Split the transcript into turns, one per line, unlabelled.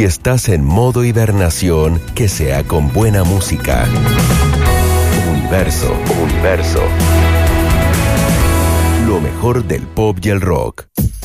Si estás en modo hibernación, que sea con buena música. Universo. Lo mejor del pop y el rock.